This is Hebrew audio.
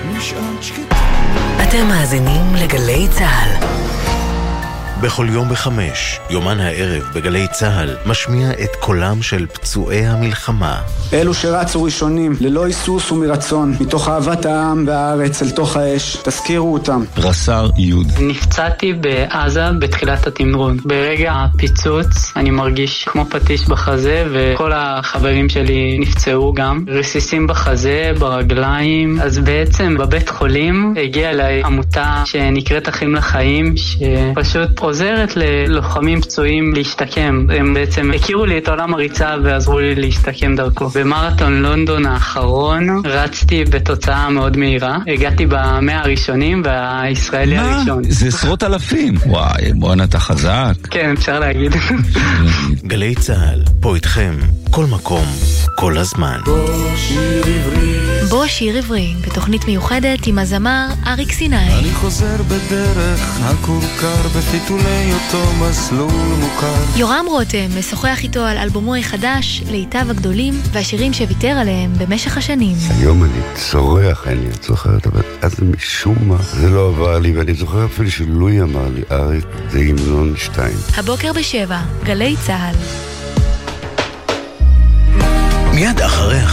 אתם מאזינים לגלי צהל. בכל יום ב5, יומן הערב בגלי צהל משמיע את קולם של פצועי המלחמה. אלו שרצו ראשונים, ללא היסוס ומרצון, מתוך אהבת העם והארץ אל תוך האש, תזכירו אותם. רס"ר יוד. נפצעתי בעזה בתחילת התמרון. ברגע הפיצוץ אני מרגיש כמו פטיש בחזה, וכל החברים שלי נפצעו גם. רסיסים בחזה, ברגליים. אז בעצם בבית חולים הגיעה אליי עמותה שנקראת אחים לחיים, שפשוט עוזרת ללוחמים פצועים להשתקם. הם בעצם הכירו לי את עולם הריצה ועזרו לי להשתקם דרכו. במרתון לונדון האחרון רצתי בתוצאה מאוד מהירה. הגעתי ב100 הראשונים והישראלי הראשון. זה עשרות אלפים. וואי, בואנה אתה חזק. כן, אפשר להגיד. גלי צהל, פה איתכם, כל מקום, כל הזמן. בוא שיר עברי, בתוכנית מיוחדת עם הזמר אריק סיני. אני חוזר בדרך הכורכר בפיתולי אותו מסלול מוכר. יורם רותם משוחח איתו על אלבומו החדש, לעיתיו הגדולים והשירים שוויתר עליהם במשך השנים. היום אני צורח, אני זוכרת, אבל אז משום מה זה לא עבר לי, ואני זוכר אפילו שלוי אמר לי, אריק, זה המנון 2. הבוקר ב7, גלי צהל. מיד אחרי